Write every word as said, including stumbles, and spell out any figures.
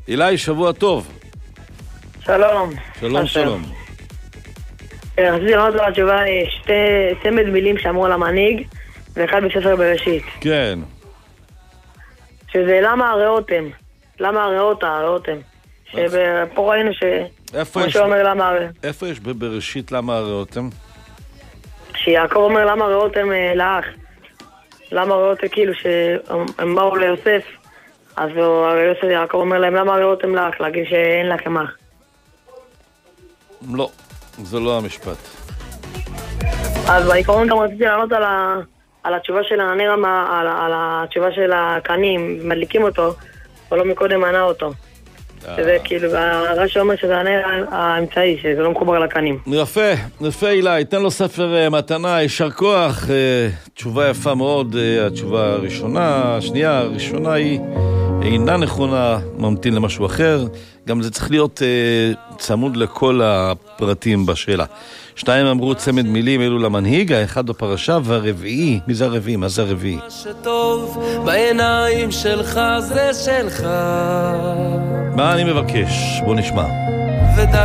אילי, שבוע טוב. שלום. שלום, שלום. רציתי לראות לו התשובה שתי צמד מילים שאמרו על המנהיג, ואחד בספר בראשית. כן. שזה למה הראותם? למה הראותה, הראותם? שפה ראינו ש... איפה כמו יש, שהוא אומר למה... איפה יש בראשית למה הראותם? שיעקב אומר למה ראותם לאח. למה ראותם כאילו שהם באו ליוסף, אז יוסף יעקב אומר להם למה ראותם לאח, להגיד שאין לכם אח. לא, זה לא המשפט. אז בעיקרון גם רציתי לענות על, ה, על התשובה של הנר, על, על התשובה של הקנים, מדליקים אותו, אבל לא מקודם מנה אותו. שזה כאילו, הרש"י אומר שזה הנר האמצעי, שזה לא מחובר לקנים. יפה, יפה אילי, תן לו ספר מתנה, יישר כוח, תשובה יפה מאוד, התשובה הראשונה, השנייה, הראשונה היא אינה נכונה, ממתין למשהו אחר, גם זה צריך להיות uh, צמוד לכל הפרטים בשאלה. שתיים אמרו צמד מילים אלו למנהיג, האחד בפרשה, והרביעי, מי זה הרביעי? מה זה הרביעי? מה שטוב בעיניים שלך זה שלך. מה אני מבקש? בוא נשמע.